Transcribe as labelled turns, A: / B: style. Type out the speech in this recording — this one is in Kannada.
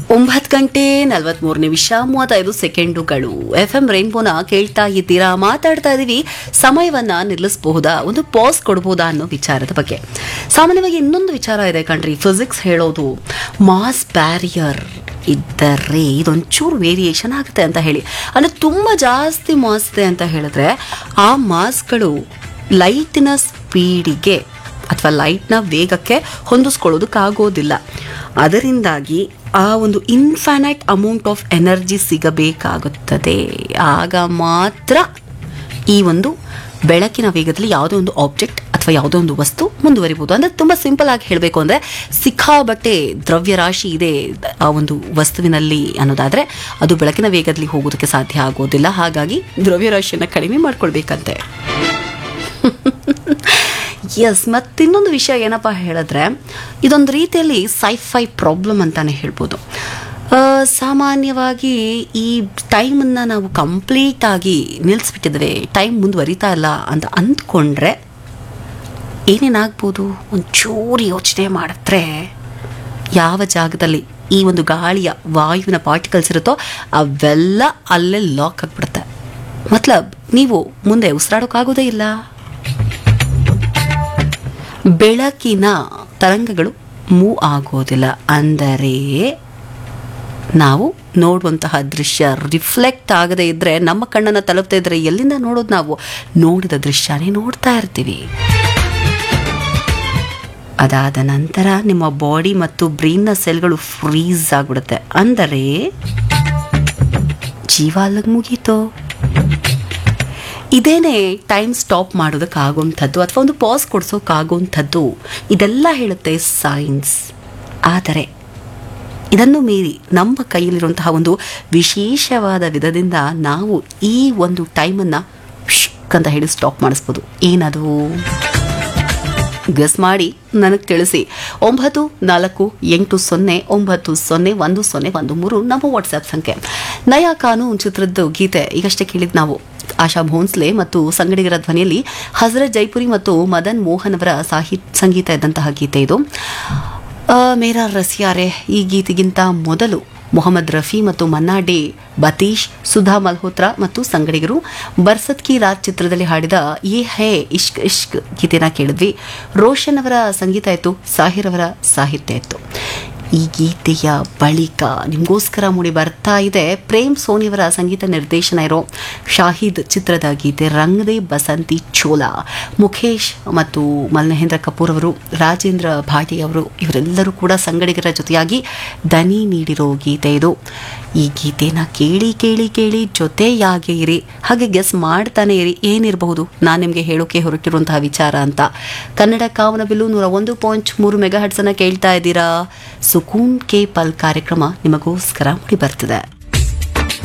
A: 9:43 FM ರೈನ್ಬೋನ ಕೇಳ್ತಾ ಇದ್ದೀರಾ. ಮಾತಾಡ್ತಾ ಇದೀವಿ ಸಮಯವನ್ನ ನಿಲ್ಲಿಸಬಹುದಾ, ಒಂದು ಪಾಸ್ ಕೊಡಬಹುದಾ ಅನ್ನೋ ವಿಚಾರದ ಬಗ್ಗೆ. ಸಾಮಾನ್ಯವಾಗಿ ಇನ್ನೊಂದು ವಿಚಾರ ಇದೆ ಕಣ್ರಿ, ಫಿಸಿಕ್ಸ್ ಹೇಳೋದು ಮಾಸ್ ಬ್ಯಾರಿಯರ್ ಇದ್ದರೆ ಇದೊಂಚೂರು ವೇರಿಯೇಷನ್ ಆಗುತ್ತೆ ಅಂತ ಹೇಳಿ. ಅಂದರೆ ತುಂಬ ಜಾಸ್ತಿ ಮಾಸ್ ಇದೆ ಅಂತ ಹೇಳಿದ್ರೆ ಆ ಮಾಸ್ಗಳು ಲೈಟಿನ ಸ್ಪೀಡಿಗೆ ಅಥವಾ ಲೈಟ್ನ ವೇಗಕ್ಕೆ ಹೊಂದಿಸ್ಕೊಳ್ಳೋದಕ್ಕಾಗೋದಿಲ್ಲ. ಅದರಿಂದಾಗಿ ಆ ಒಂದು ಇನ್ಫೈನೈಟ್ ಅಮೌಂಟ್ ಆಫ್ ಎನರ್ಜಿ ಸಿಗಬೇಕಾಗುತ್ತದೆ. ಆಗ ಮಾತ್ರ ಈ ಒಂದು ಬೆಳಕಿನ ವೇಗದಲ್ಲಿ ಯಾವುದೋ ಒಂದು ಆಬ್ಜೆಕ್ಟ್ ಅಥವಾ ಯಾವುದೋ ಒಂದು ವಸ್ತು ಮುಂದುವರಿಬಹುದು. ಅಂದರೆ ತುಂಬ ಸಿಂಪಲ್ ಆಗಿ ಹೇಳಬೇಕು ಅಂದರೆ ಸಿಕ್ಕಾಬಟ್ಟೆ ದ್ರವ್ಯರಾಶಿ ಇದೆ ಆ ಒಂದು ವಸ್ತುವಿನಲ್ಲಿ ಅನ್ನೋದಾದರೆ ಅದು ಬೆಳಕಿನ ವೇಗದಲ್ಲಿ ಹೋಗೋದಕ್ಕೆ ಸಾಧ್ಯ ಆಗೋದಿಲ್ಲ. ಹಾಗಾಗಿ ದ್ರವ್ಯರಾಶಿಯನ್ನು ಕಡಿಮೆ ಮಾಡ್ಕೊಳ್ಬೇಕಂತೆ. ಎಸ್, ಮತ್ತಿನ್ನೊಂದು ವಿಷಯ ಏನಪ್ಪ ಹೇಳಿದ್ರೆ, ಇದೊಂದು ರೀತಿಯಲ್ಲಿ ಸೈಫೈ ಪ್ರಾಬ್ಲಮ್ ಅಂತಾನೆ ಹೇಳ್ಬೋದು. ಸಾಮಾನ್ಯವಾಗಿ ಈ ಟೈಮನ್ನು ನಾವು ಕಂಪ್ಲೀಟಾಗಿ ನಿಲ್ಲಿಸ್ಬಿಟ್ಟಿದ್ದೇವೆ, ಟೈಮ್ ಮುಂದುವರಿತಾ ಇಲ್ಲ ಅಂತ ಅಂದ್ಕೊಂಡ್ರೆ ಏನೇನಾಗ್ಬೋದು? ಒಂಚೂರು ಯೋಚನೆ ಮಾಡಿದ್ರೆ ಯಾವ ಜಾಗದಲ್ಲಿ ಈ ಒಂದು ಗಾಳಿಯ ವಾಯುವಿನ ಪಾರ್ಟಿಕಲ್ಸ್ ಇರುತ್ತೋ ಅವೆಲ್ಲ ಅಲ್ಲೇ ಲಾಕ್ ಆಗಿಬಿಡುತ್ತೆ. ಮತ್ಲಬ್ ನೀವು ಮುಂದೆ ಉಸಿರಾಡೋಕ್ಕಾಗೋದೇ ಇಲ್ಲ. ಬೆಳಕಿನ ತರಂಗಗಳು ಮೂವ್ ಆಗೋದಿಲ್ಲ. ಅಂದರೆ ನಾವು ನೋಡುವಂತಹ ದೃಶ್ಯ ರಿಫ್ಲೆಕ್ಟ್ ಆಗದೇ ಇದ್ದರೆ, ನಮ್ಮ ಕಣ್ಣನ್ನು ತಲುಪ್ತಾ ಇದ್ದರೆ ಎಲ್ಲಿಂದ ನೋಡೋದು? ನಾವು ನೋಡಿದ ದೃಶ್ಯನೇ ನೋಡ್ತಾ ಇರ್ತೀವಿ. ಅದಾದ ನಂತರ ನಿಮ್ಮ ಬಾಡಿ ಮತ್ತು ಬ್ರೈನ್ನ ಸೆಲ್ಗಳು ಫ್ರೀಸ್ ಆಗಿಬಿಡುತ್ತೆ. ಅಂದರೆ ಜೀವ ಅಲ್ಲಿಗೆ ಮುಗೀತು. ಇದೇನೇ ಟೈಮ್ ಸ್ಟಾಪ್ ಮಾಡೋದಕ್ಕಾಗುವಂಥದ್ದು ಅಥವಾ ಒಂದು ಪಾಸ್ ಕೊಡಿಸೋಕ್ಕಾಗುವಂಥದ್ದು, ಇದೆಲ್ಲ ಹೇಳುತ್ತೆ ಸೈನ್ಸ್. ಆದರೆ ಇದನ್ನು ಮೀರಿ ನಮ್ಮ ಕೈಯಲ್ಲಿರುವಂತಹ ಒಂದು ವಿಶೇಷವಾದ ವಿಧದಿಂದ ನಾವು ಈ ಒಂದು ಟೈಮನ್ನು ಅಂತ ಹೇಳಿ ಸ್ಟಾಪ್ ಮಾಡಿಸ್ಬೋದು. ಏನದು ಗೆಸ್ ಮಾಡಿ ನನಗೆ ತಿಳಿಸಿ. 9480901013 ನಮ್ಮ ವಾಟ್ಸ್ಆ್ಯಪ್ ಸಂಖ್ಯೆ. ನಯಾ ಕಾನೂನ್ ಚಿತ್ರದ ಗೀತೆ ಈಗಷ್ಟೇ ಕೇಳಿದ್ ನಾವು. ಆಶಾ ಭೋನ್ಸ್ಲೆ ಮತ್ತು ಸಂಗಡಿಗರ ಧ್ವನಿಯಲ್ಲಿ ಹಜರತ್ ಜೈಪುರಿ ಮತ್ತು ಮದನ್ ಮೋಹನ್ ಅವರ ಸಂಗೀತ ಇದ್ದಂತಹ ಗೀತೆ ಇದು. ಮೇರಾ ರಸಿಯಾರೆ ಈ ಗೀತೆಗಿಂತ ಮೊದಲು ಮೊಹಮ್ಮದ್ ರಫಿ ಮತ್ತು ಮನ್ನಾ ಡೇ, ಬತೀಶ್, ಸುಧಾ ಮಲ್ಹೋತ್ರಾ ಮತ್ತು ಸಂಗಡಿಗರು ಬರ್ಸತ್ ಕಿ ರಾತ್ ಚಿತ್ರದಲ್ಲಿ ಹಾಡಿದ ಯೇ ಹೇ ಇಶ್ಕ್ ಇಶ್ಕ್ ಗೀತೆನ ಕೇಳಿದ್ವಿ. ರೋಷನ್ ಅವರ ಸಂಗೀತ ಇತ್ತು, ಸಾಹಿರ್ ಅವರ ಸಾಹಿತ್ಯ ಇತ್ತು. ಈ ಗೀತೆಯ ಬಳಿಕ ನಿಮಗೋಸ್ಕರ ಮೂಡಿ ಬರ್ತಾ ಇದೆ ಪ್ರೇಮ್ ಸೋನಿಯವರ ಸಂಗೀತ ನಿರ್ದೇಶನ ಇರೋ ಶಾಹಿದ್ ಚಿತ್ರದ ಗೀತೆ ರಂಗದೇ ಬಸಂತಿ ಚೋಲಾ. ಮುಖೇಶ್ ಮತ್ತು ಮಲ್ನೇಂದ್ರ ಕಪೂರ್ ಅವರು, ರಾಜೇಂದ್ರ ಭಾಟಿ ಅವರು ಇವರೆಲ್ಲರೂ ಕೂಡ ಸಂಗಡಿಗರ ಜೊತೆಯಾಗಿ ದನಿ ನೀಡಿರೋ ಗೀತೆ ಇದು. ಈ ಗೀತೆನ ಕೇಳಿ ಕೇಳಿ ಕೇಳಿ ಜೊತೆಯಾಗೇ ಇರಿ, ಹಾಗೆ ಗೆಸ್ ಮಾಡ್ತಾನೆ ಇರಿ ಏನಿರಬಹುದು ನಾನು ನಿಮಗೆ ಹೇಳೋಕೆ ಹೊರಟಿರುವಂತಹ ವಿಚಾರ ಅಂತ. ಕನ್ನಡ ಕಾಮನಬಿಲ್ಲು 101.3 ಮೆಗಾಹರ್ಟ್ಸ್ ಅನ್ನು ಕೇಳ್ತಾ ಇದ್ದೀರಾ. ಸುಕೂನ್ ಕೆ ಪಲ್ ಕಾರ್ಯಕ್ರಮ ನಿಮಗೋಸ್ಕರ ಮೂಡಿ ಬರ್ತಿದೆ.